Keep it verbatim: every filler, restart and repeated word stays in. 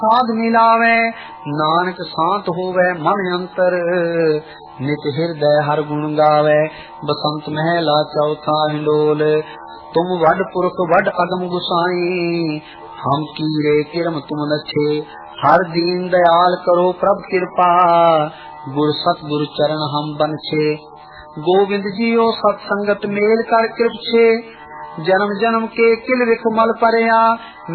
साध मिलावे, नानक शांत होवे मन अंतर, नित हृदय हर गुण गावे। बसंत महला चौथा हिंडोल, तुम वड पुरख वड अगम गुसाई, हम कीरे किरम तुम लछे। हर दीन दयाल करो प्रभ कृपा, गुर सतगुर चरण हम बनछे। गोविंद जीओ सत्संगत मेल कर कृप छे, जन्म जन्म के किल विख मल परया।